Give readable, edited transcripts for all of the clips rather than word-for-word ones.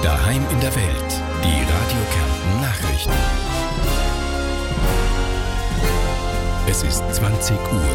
Daheim in der Welt. Die Radio Kärnten Nachrichten. Es ist 20 Uhr.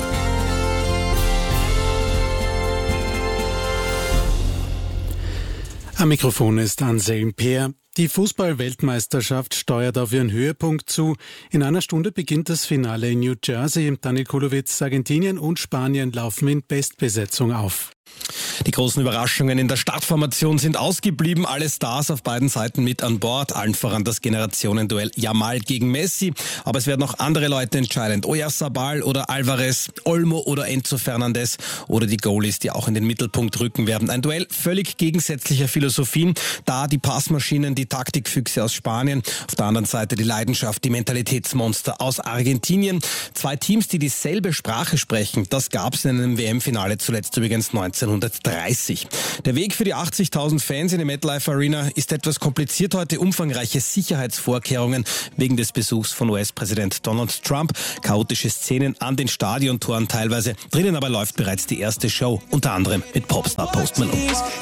Am Mikrofon ist Anselm Peer. Die Fußball-Weltmeisterschaft steuert auf ihren Höhepunkt zu. In einer Stunde beginnt das Finale in New Jersey. Daniel Kulowitz, Argentinien und Spanien laufen in Bestbesetzung auf. Die großen Überraschungen in der Startformation sind ausgeblieben. Alle Stars auf beiden Seiten mit an Bord. Allen voran das Generationenduell Yamal gegen Messi. Aber es werden auch andere Leute entscheidend. Oyarzabal oder Alvarez, Olmo oder Enzo Fernandez oder die Goalies, die auch in den Mittelpunkt rücken werden. Ein Duell völlig gegensätzlicher Philosophien. Da die Passmaschinen, die Taktikfüchse aus Spanien. Auf der anderen Seite die Leidenschaft, die Mentalitätsmonster aus Argentinien. Zwei Teams, die dieselbe Sprache sprechen. Das gab es in einem WM-Finale zuletzt übrigens 1930. Der Weg für die 80.000 Fans in der MetLife Arena ist etwas kompliziert heute. Umfangreiche Sicherheitsvorkehrungen wegen des Besuchs von US-Präsident Donald Trump. Chaotische Szenen an den Stadiontoren teilweise. Drinnen aber läuft bereits die erste Show, unter anderem mit Popstar Post Malone.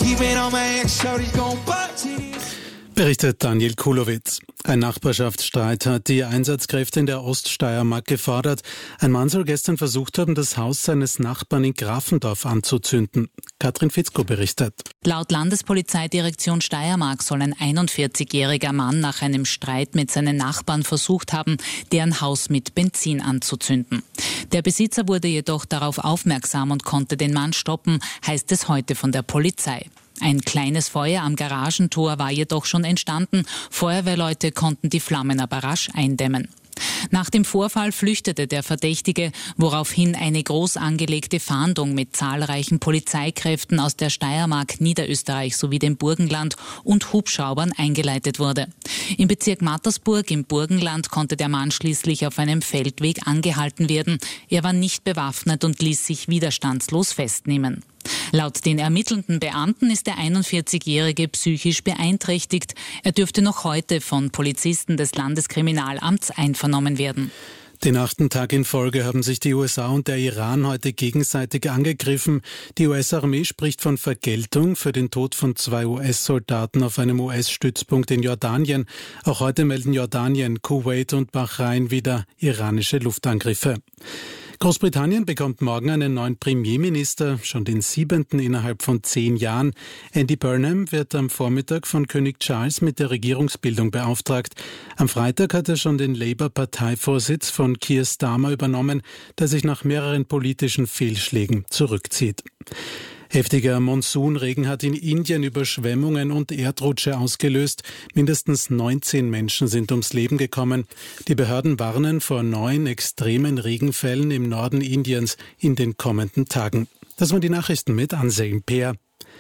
Berichtet Daniel Kulowitz. Ein Nachbarschaftsstreit hat die Einsatzkräfte in der Oststeiermark gefordert. Ein Mann soll gestern versucht haben, das Haus seines Nachbarn in Grafendorf anzuzünden. Katrin Fitzko berichtet. Laut Landespolizeidirektion Steiermark soll ein 41-jähriger Mann nach einem Streit mit seinen Nachbarn versucht haben, deren Haus mit Benzin anzuzünden. Der Besitzer wurde jedoch darauf aufmerksam und konnte den Mann stoppen, heißt es heute von der Polizei. Ein kleines Feuer am Garagentor war jedoch schon entstanden. Feuerwehrleute konnten die Flammen aber rasch eindämmen. Nach dem Vorfall flüchtete der Verdächtige, woraufhin eine groß angelegte Fahndung mit zahlreichen Polizeikräften aus der Steiermark, Niederösterreich sowie dem Burgenland und Hubschraubern eingeleitet wurde. Im Bezirk Mattersburg im Burgenland konnte der Mann schließlich auf einem Feldweg angehalten werden. Er war nicht bewaffnet und ließ sich widerstandslos festnehmen. Laut den ermittelnden Beamten ist der 41-Jährige psychisch beeinträchtigt. Er dürfte noch heute von Polizisten des Landeskriminalamts einvernommen werden. Den 8. Tag in Folge haben sich die USA und der Iran heute gegenseitig angegriffen. Die US-Armee spricht von Vergeltung für den Tod von 2 US-Soldaten auf einem US-Stützpunkt in Jordanien. Auch heute melden Jordanien, Kuwait und Bahrain wieder iranische Luftangriffe. Großbritannien bekommt morgen einen neuen Premierminister, schon den 7. innerhalb von 10 Jahren. Andy Burnham wird am Vormittag von König Charles mit der Regierungsbildung beauftragt. Am Freitag hat er schon den Labour-Parteivorsitz von Keir Starmer übernommen, der sich nach mehreren politischen Fehlschlägen zurückzieht. Heftiger Monsunregen hat in Indien Überschwemmungen und Erdrutsche ausgelöst. Mindestens 19 Menschen sind ums Leben gekommen. Die Behörden warnen vor 9 extremen Regenfällen im Norden Indiens in den kommenden Tagen. Das waren die Nachrichten mit Anselm Peer.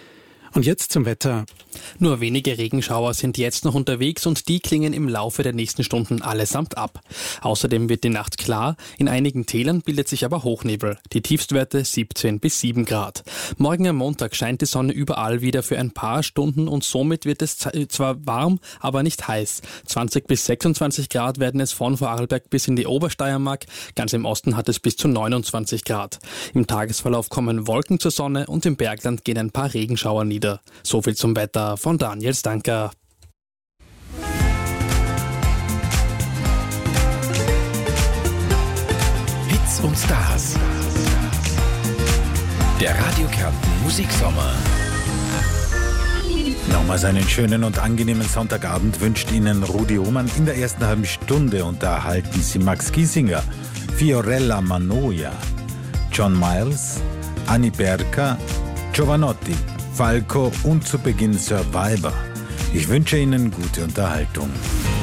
Und jetzt zum Wetter. Nur wenige Regenschauer sind jetzt noch unterwegs und die klingen im Laufe der nächsten Stunden allesamt ab. Außerdem wird die Nacht klar, in einigen Tälern bildet sich aber Hochnebel. Die Tiefstwerte 17 bis 7 Grad. Morgen am Montag scheint die Sonne überall wieder für ein paar Stunden und somit wird es zwar warm, aber nicht heiß. 20 bis 26 Grad werden es von Vorarlberg bis in die Obersteiermark. Ganz im Osten hat es bis zu 29 Grad. Im Tagesverlauf kommen Wolken zur Sonne und im Bergland gehen ein paar Regenschauer nieder. So viel zum Wetter von Daniel Stanker. Hits und Stars. Der Radio Kärnten Musiksommer. Nochmals einen schönen und angenehmen Sonntagabend wünscht Ihnen Rudi Hohmann. In der ersten halben Stunde unterhalten Sie Max Giesinger, Fiorella Mannoia, John Miles, Annie Berka, Giovanotti, Falco und zu Beginn Survivor. Ich wünsche Ihnen gute Unterhaltung.